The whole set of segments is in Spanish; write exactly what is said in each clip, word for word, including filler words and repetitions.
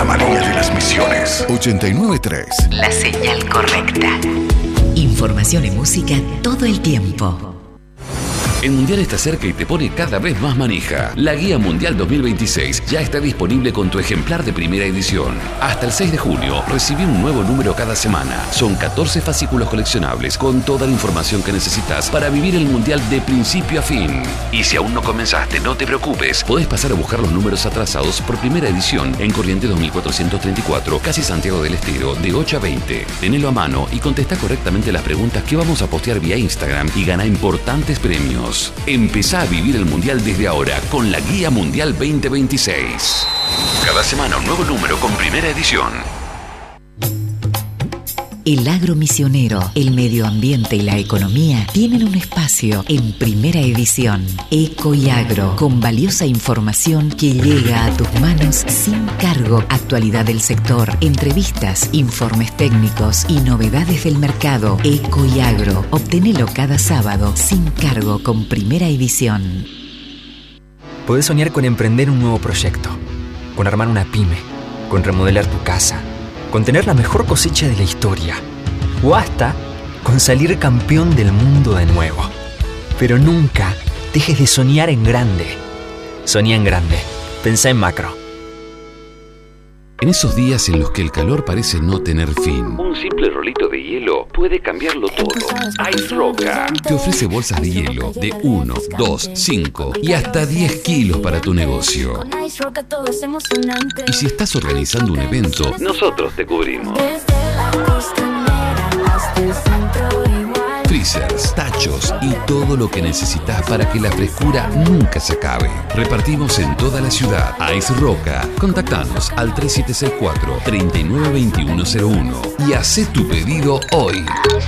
Ana María de las Misiones. ochenta y nueve punto tres. La señal correcta. Información y música todo el tiempo. El Mundial está cerca y te pone cada vez más manija. La Guía Mundial dos mil veintiséis ya está disponible con tu ejemplar de primera edición. Hasta el seis de junio, recibí un nuevo número cada semana. Son catorce fascículos coleccionables con toda la información que necesitas para vivir el Mundial de principio a fin. Y si aún no comenzaste, no te preocupes. Podés pasar a buscar los números atrasados por primera edición en Corrientes dos mil cuatrocientos treinta y cuatro, casi Santiago del Estero, de ocho a veinte. Tenelo a mano y contesta correctamente las preguntas que vamos a postear vía Instagram y gana importantes premios. Empezá a vivir el Mundial desde ahora con la Guía Mundial veinte veintiséis. Cada semana un nuevo número con primera edición. El agro misionero, el medio ambiente y la economía tienen un espacio en primera edición. Eco y Agro, con valiosa información que llega a tus manos sin cargo. Actualidad del sector, entrevistas, informes técnicos y novedades del mercado. Eco y Agro, obtenelo cada sábado sin cargo con primera edición. Podés soñar con emprender un nuevo proyecto, con armar una pyme, con remodelar tu casa, con tener la mejor cosecha de la historia, o hasta con salir campeón del mundo de nuevo. Pero nunca dejes de soñar en grande. Soñá en grande. Pensá en macro. En esos días en los que el calor parece no tener fin, un simple rolito de hielo puede cambiarlo todo. Ice Roca te ofrece bolsas de hielo de uno, dos, cinco y hasta diez kilos para tu negocio. Y si estás organizando un evento, nosotros te cubrimos. Freezers, tachos y todo lo que necesitas para que la frescura nunca se acabe. Repartimos en toda la ciudad. Ice Roca. Contactanos al tres siete seis cuatro, tres nueve dos uno cero uno y haz tu pedido hoy.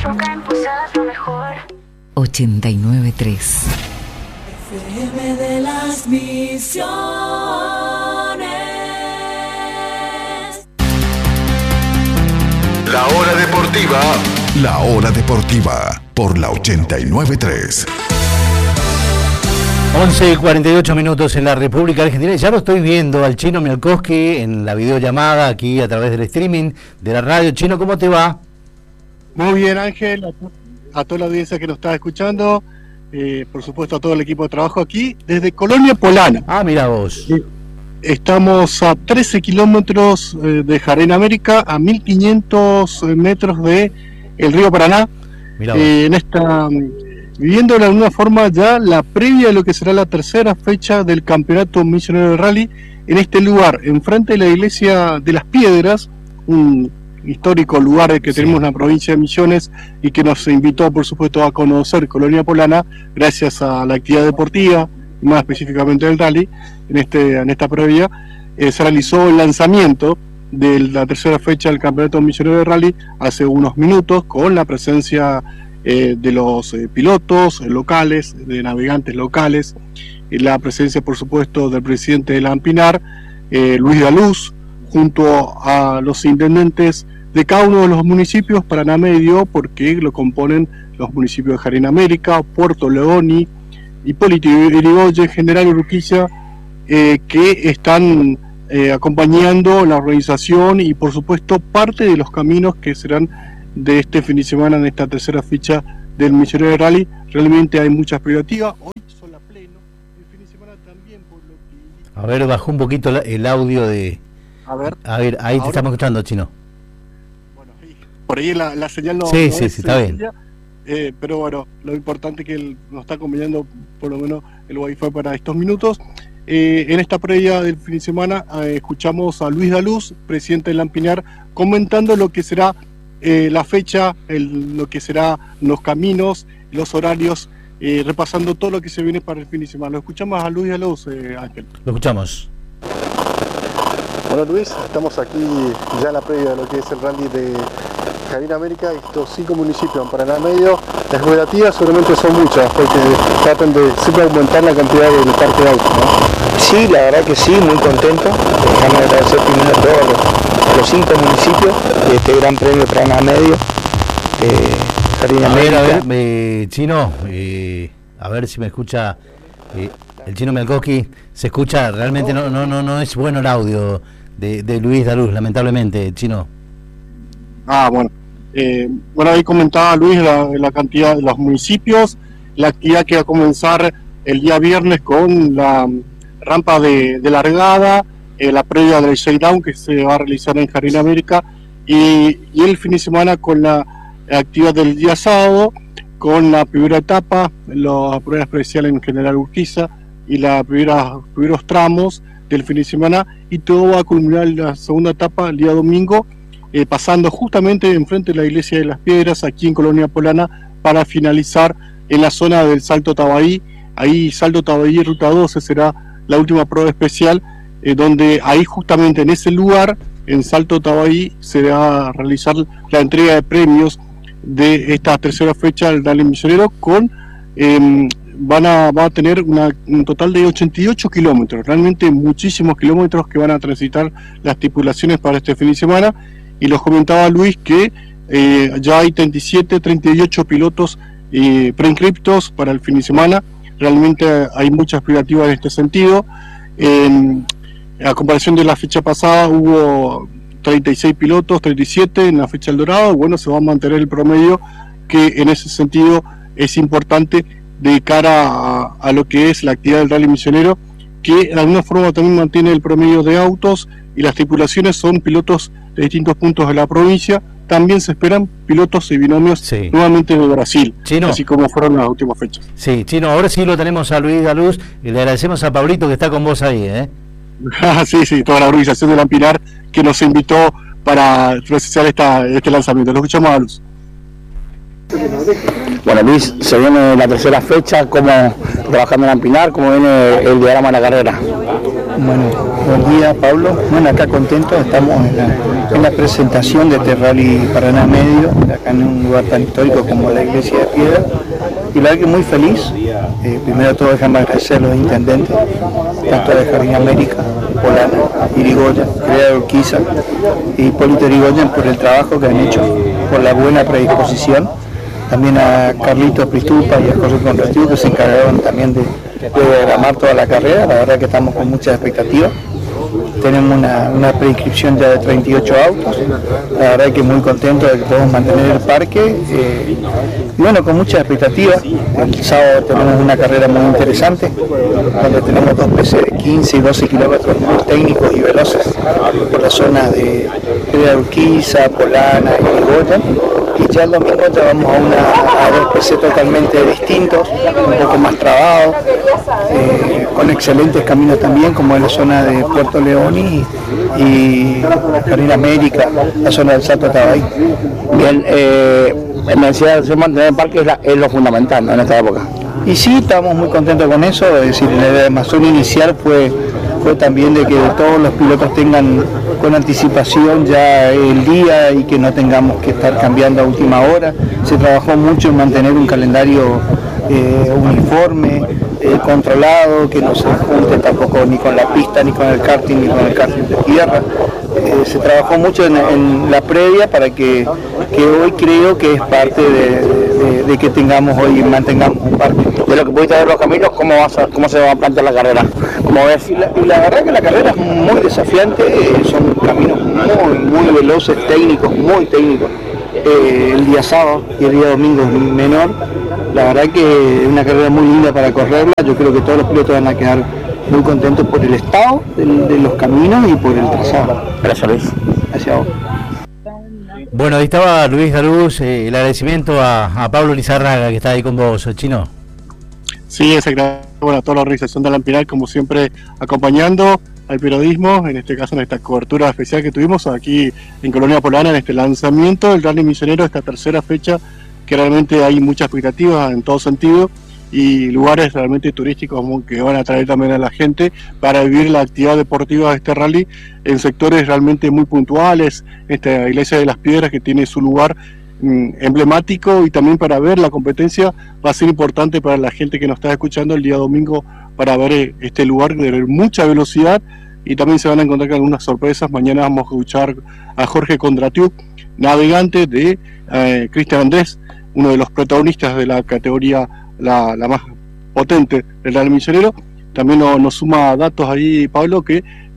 ochenta y nueve punto tres. F M de las Misiones. La hora deportiva. La hora deportiva por la ochenta y nueve punto tres. once y cuarenta y ocho minutos en la República Argentina. Ya lo estoy viendo al Chino Mielkowski en la videollamada aquí a través del streaming de la radio. Chino, ¿cómo te va? Muy bien, Ángel, a, to- a toda la audiencia que nos está escuchando, eh, por supuesto a todo el equipo de trabajo aquí, desde Colonia Polana. Ah, mira vos. Eh, estamos a trece kilómetros eh, de Jarén América, a mil quinientos metros de el río Paraná. Mirá vos. Eh, en esta, viviendo de alguna forma ya la previa de lo que será la tercera fecha del Campeonato Misionero de Rally, en este lugar, enfrente de la iglesia de las Piedras, un histórico lugar que sí. Tenemos en la provincia de Misiones y que nos invitó, por supuesto, a conocer Colonia Polana gracias a la actividad deportiva, y más específicamente del rally. En, este, en esta previa eh, se realizó el lanzamiento de la tercera fecha del Campeonato Misionero de Rally hace unos minutos, con la presencia eh, de los eh, pilotos locales, de navegantes locales, y la presencia, por supuesto, del presidente de la AMPINAR, eh, Luis Daluz, junto a los intendentes de cada uno de los municipios, Paraná Medio, porque lo componen los municipios de Jarén América, Puerto Leoni, Hipólito Yrigoyen, General Urquiza, eh, que están eh, acompañando la organización y, por supuesto, parte de los caminos que serán de este fin de semana en esta tercera fecha del Misionero de Rally. Realmente hay mucha expectativa. Hoy son a pleno, el fin de semana también, por lo que... A ver, bajó un poquito la, el audio de... A ver, a ver ahí ahora te estamos escuchando, Chino. Bueno, por ahí la, la señal no... Sí, no sí, es, sí, está eh, bien. Eh, pero bueno, lo importante es que él nos está acompañando por lo menos el wifi para estos minutos. Eh, en esta previa del fin de semana eh, escuchamos a Luis Daluz, presidente de Lampinar, comentando lo que será eh, la fecha, el, lo que será los caminos, los horarios, eh, repasando todo lo que se viene para el fin de semana. Lo escuchamos a Luis Daluz, eh, Ángel. Lo escuchamos. Bueno, Luis, estamos aquí ya en la previa de lo que es el rally de Jarén América, estos cinco municipios en Paraná Medio. Las expectativas seguramente son muchas, porque tratan de siempre aumentar la cantidad del parque de autos, ¿no? Sí, la verdad que sí, muy contento. Déjame agradecer primero a todos los, los cinco municipios de este Gran Premio Paraná Medio. Eh, Jarén a América. ver, a ver, eh, Chino, eh, a ver si me escucha eh, el Chino Mielkowski. Se escucha, realmente no, no, no, no es bueno el audio de, de Luis Daluz, lamentablemente, Chino. Ah, bueno. Eh, bueno, ahí comentaba Luis la, la cantidad de los municipios, la actividad que va a comenzar el día viernes con la rampa de, de largada, eh, la previa del shakedown que se va a realizar en Jardín América, y, y el fin de semana con la actividad del día sábado, con la primera etapa, la prueba especial en General Urquiza y los primeros tramos del fin de semana, y todo va a culminar la segunda etapa el día domingo, eh, pasando justamente enfrente de la Iglesia de las Piedras, aquí en Colonia Polana, para finalizar en la zona del Salto Tabaí. Ahí Salto Tabaí, Ruta doce, será la última prueba especial, eh, donde ahí justamente en ese lugar, en Salto Tabaí, se va a realizar la entrega de premios de esta tercera fecha del Rally Misionero, con eh, van a, va a tener una, un total de ochenta y ocho kilómetros, realmente muchísimos kilómetros que van a transitar las tripulaciones para este fin de semana. Y los comentaba Luis que eh, ya hay treinta y siete, treinta y ocho pilotos eh, preinscriptos para el fin de semana. Realmente hay muchas expectativas en este sentido. Eh, a comparación de la fecha pasada, hubo treinta y seis pilotos, treinta y siete en la fecha del Dorado. Bueno, se va a mantener el promedio, que en ese sentido es importante de cara a, a lo que es la actividad del Rally Misionero, que de alguna forma también mantiene el promedio de autos, y las tripulaciones son pilotos de distintos puntos de la provincia. También se esperan pilotos y binomios, sí, nuevamente de Brasil, Chino, así como fueron las últimas fechas. Sí, Chino, ahora sí lo tenemos a Luis Daluz, y le agradecemos a Pablito que está con vos ahí, ¿eh? Sí, sí, toda la organización de Lampinar que nos invitó para presenciar esta, este lanzamiento. Lo escuchamos a Luz. Bueno, Luis, se viene la tercera fecha, ¿cómo trabajando en Lampinar? ¿Cómo viene el diagrama de la carrera? Bueno, buen día, Pablo. Bueno, acá contentos, estamos en la, en la presentación de este Rally Paraná Medio, acá en un lugar tan histórico como la Iglesia de Piedra, y la verdad que muy feliz. Eh, primero todo déjame agradecer a los intendentes, tanto de Jardín América, Polana, Irigoyen, General Urquiza y Hipólito Irigoyen, por el trabajo que han hecho, por la buena predisposición. También a Carlitos Pristupa y a José Conrestivo, que se encargaron también de, de diagramar toda la carrera. La verdad que estamos con muchas expectativas. Tenemos una, una preinscripción ya de treinta y ocho autos. La verdad que muy contento de que podemos mantener el parque. Eh, y bueno, con muchas expectativas. El sábado tenemos una carrera muy interesante, donde tenemos dos P C de quince y doce kilómetros muy técnicos y veloces por la zona de General Urquiza, Polana y Irigoyen. Y ya el domingo ya vamos a, una, a dos P C totalmente distintos, un poco más trabados, eh, con excelentes caminos también, como en la zona de Puerto León y, y Jardín América, la zona del Salto Tabaí. Bien, eh, me decía, mantener el parque es, la, es lo fundamental, ¿no?, en esta época. Y sí, estamos muy contentos con eso, es decir, la demasión inicial fue, fue también de que todos los pilotos tengan con anticipación ya el día y que no tengamos que estar cambiando a última hora. Se trabajó mucho en mantener un calendario eh, uniforme, eh, controlado, que no se junte tampoco ni con la pista, ni con el karting, ni con el karting de tierra. Eh, se trabajó mucho en, en la previa para que, que hoy creo que es parte de, de, de que tengamos hoy, mantengamos un parque. De lo que pudiste ver los caminos, ¿cómo, vas a, cómo se va a plantear la carrera? ¿Cómo ves? Y la, y la verdad que la carrera es muy desafiante, eh, son caminos muy, muy veloces, técnicos, muy técnicos. Eh, el día sábado y el día domingo es menor. La verdad que es una carrera muy linda para correrla. Yo creo que todos los pilotos van a quedar muy contentos por el estado de, de los caminos y por el trazado. Gracias, Luis. Gracias a vos. Bueno, ahí estaba Luis Daluz, eh, el agradecimiento a, a Pablo Lizarraga, que está ahí con vos, Chino. Sí, exactamente. Bueno, a toda la organización de Lampinar, como siempre, acompañando al periodismo, en este caso en esta cobertura especial que tuvimos aquí en Colonia Polana, en este lanzamiento del Rally Misionero, esta tercera fecha, que realmente hay mucha expectativa en todo sentido, y lugares realmente turísticos que van a atraer también a la gente para vivir la actividad deportiva de este rally en sectores realmente muy puntuales. Esta Iglesia de las Piedras, que tiene su lugar mm, emblemático, y también para ver la competencia va a ser importante para la gente que nos está escuchando el día domingo, para ver este lugar de mucha velocidad, y también se van a encontrar con algunas sorpresas. Mañana vamos a escuchar a Jorge Kondratiuk, navegante de eh, Cristian Andrés, uno de los protagonistas de la categoría la, la más potente del Rally Misionero. También no, nos suma datos ahí, Pablo, que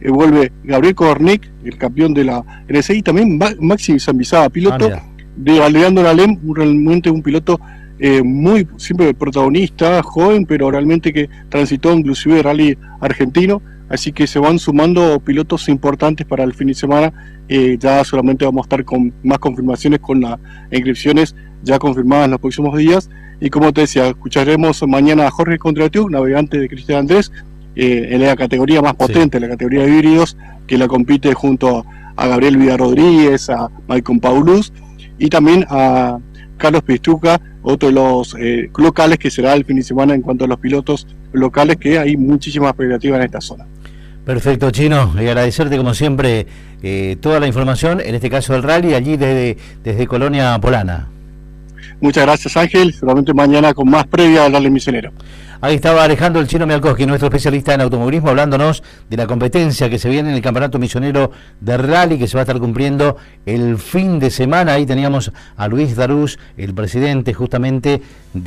eh, vuelve Gabriel Cornic, el campeón de la N S I, y también Maxi Zambizada, piloto ah, de Aleandro Alem, realmente un piloto eh, muy siempre protagonista, joven, pero realmente que transitó inclusive rally argentino, así que se van sumando pilotos importantes para el fin de semana. Eh, ya solamente vamos a estar con más confirmaciones, con las inscripciones ya confirmadas en los próximos días, y como te decía, escucharemos mañana a Jorge Contratiu, navegante de Cristian Andrés, eh, en la categoría más potente, sí. la categoría de híbridos, que la compite junto a Gabriel Villarrodríguez, a Maicon Paulus, y también a Carlos Pistuca, otro de los eh, locales que será el fin de semana en cuanto a los pilotos locales, que hay muchísimas expectativas en esta zona. Perfecto, Chino, y agradecerte como siempre eh, toda la información, en este caso del rally, allí desde, desde Colonia Polana. Muchas gracias, Ángel, solamente mañana con más previa al rally misionero. Ahí estaba Alejandro El Chino Mialkowski, nuestro especialista en automovilismo, hablándonos de la competencia que se viene en el Campeonato Misionero de Rally, que se va a estar cumpliendo el fin de semana. Ahí teníamos a Luis Darús, el presidente justamente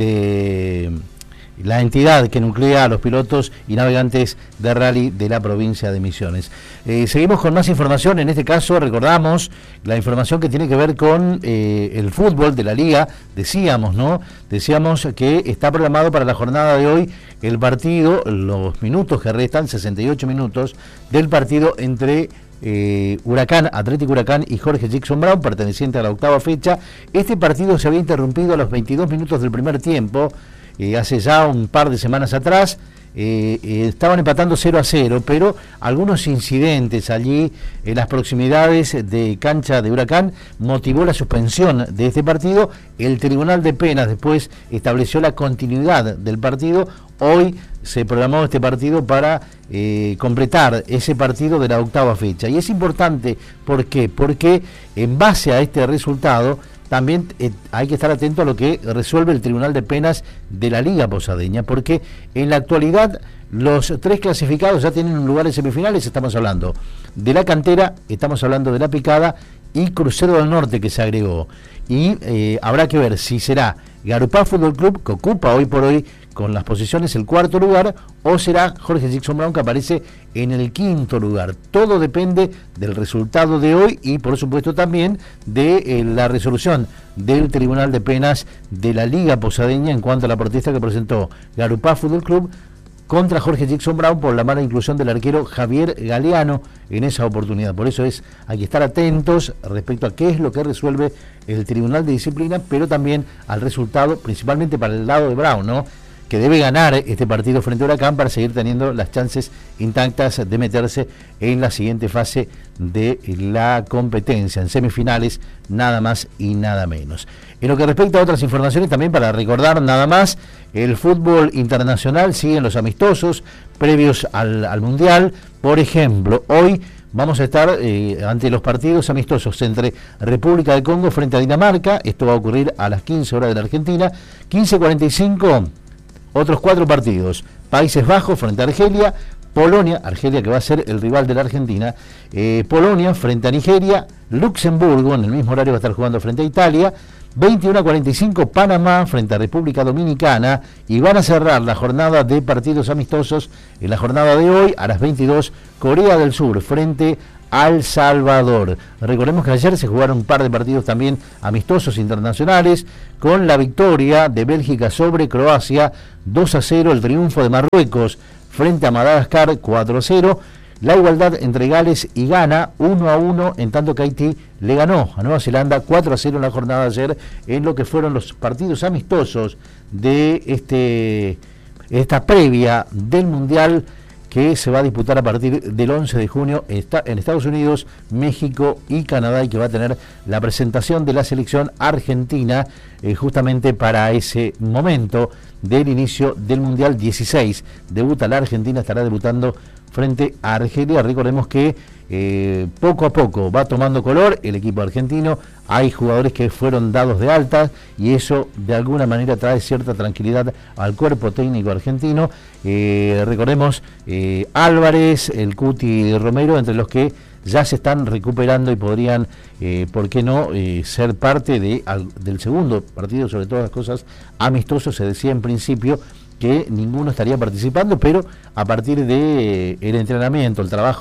de la entidad que nuclea a los pilotos y navegantes de rally de la provincia de Misiones. Eh, seguimos con más información, en este caso recordamos la información que tiene que ver con eh, el fútbol de la liga. Decíamos, ¿no? Decíamos que está programado para la jornada de hoy el partido, los minutos que restan, sesenta y ocho minutos, del partido entre Eh, Huracán, Atlético Huracán y Jorge Jackson Brown, perteneciente a la octava fecha. Este partido se había interrumpido a los veintidós minutos del primer tiempo, eh, hace ya un par de semanas atrás. Eh, eh, estaban empatando cero a cero, pero algunos incidentes allí en las proximidades de cancha de Huracán motivó la suspensión de este partido. El Tribunal de Penas después estableció la continuidad del partido. Hoy se programó este partido para eh, completar ese partido de la octava fecha. Y es importante, ¿por qué? Porque en base a este resultado también eh, hay que estar atento a lo que resuelve el Tribunal de Penas de la Liga Posadeña, porque en la actualidad los tres clasificados ya tienen un lugar en semifinales. Estamos hablando de la Cantera, estamos hablando de la Picada y Crucero del Norte, que se agregó. Y eh, habrá que ver si será Garupá Fútbol Club, que ocupa hoy por hoy con las posiciones el cuarto lugar, o será Jorge Jackson Brown, que aparece en el quinto lugar. Todo depende del resultado de hoy y por supuesto también de eh, la resolución del Tribunal de Penas de la Liga Posadeña en cuanto a la protesta que presentó Garupá Fútbol Club contra Jorge Jackson Brown por la mala inclusión del arquero Javier Galeano en esa oportunidad. Por eso es, hay que estar atentos respecto a qué es lo que resuelve el Tribunal de Disciplina, pero también al resultado, principalmente para el lado de Brown, ¿no?, que debe ganar este partido frente a Huracán para seguir teniendo las chances intactas de meterse en la siguiente fase de la competencia, en semifinales, nada más y nada menos. En lo que respecta a otras informaciones, también para recordar nada más, el fútbol internacional siguen los amistosos previos al, al Mundial. Por ejemplo, hoy vamos a estar eh, ante los partidos amistosos entre República del Congo frente a Dinamarca. Esto va a ocurrir a las quince horas de la Argentina. quince cuarenta y cinco, otros cuatro partidos. Países Bajos frente a Argelia, Polonia, Argelia que va a ser el rival de la Argentina, eh, Polonia frente a Nigeria, Luxemburgo en el mismo horario va a estar jugando frente a Italia, veintiuno a cuarenta y cinco Panamá frente a República Dominicana, y van a cerrar la jornada de partidos amistosos en la jornada de hoy a las veintidós Corea del Sur frente a El Salvador. Recordemos que ayer se jugaron un par de partidos también amistosos internacionales, con la victoria de Bélgica sobre Croacia dos a cero, el triunfo de Marruecos frente a Madagascar cuatro a cero, la igualdad entre Gales y Ghana uno a uno, en tanto que Haití le ganó a Nueva Zelanda cuatro a cero en la jornada de ayer, en lo que fueron los partidos amistosos de este esta previa del Mundial que se va a disputar a partir del once de junio en Estados Unidos, México y Canadá, y que va a tener la presentación de la selección argentina eh, justamente para ese momento del inicio del Mundial dieciséis. Debuta la Argentina, estará debutando frente a Argelia. Recordemos que eh, poco a poco va tomando color el equipo argentino. Hay jugadores que fueron dados de alta y eso de alguna manera trae cierta tranquilidad al cuerpo técnico argentino. Eh, recordemos eh, Álvarez, el Cuti Romero, entre los que ya se están recuperando y podrían, eh, ¿por qué no?, eh, ser parte de, al, del segundo partido, sobre todas las cosas amistoso. Se decía en principio que ninguno estaría participando, pero a partir de eh, el entrenamiento, el trabajo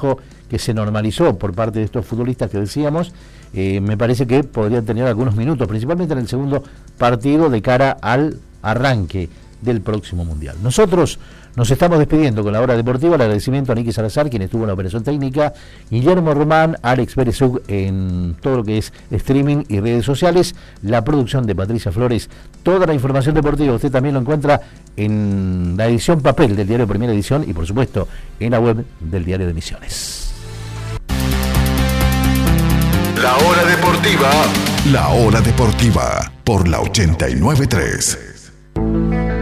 que se normalizó por parte de estos futbolistas que decíamos, eh, me parece que podrían tener algunos minutos, principalmente en el segundo partido de cara al arranque del próximo Mundial. Nosotros nos estamos despidiendo con la hora deportiva. El agradecimiento a Nicky Salazar, quien estuvo en la operación técnica, Guillermo Román, Alex Berezug en todo lo que es streaming y redes sociales, la producción de Patricia Flores. Toda la información deportiva usted también lo encuentra en la edición papel del diario Primera Edición y por supuesto en la web del Diario de Misiones. La hora deportiva. La hora deportiva por la ochenta y nueve punto tres.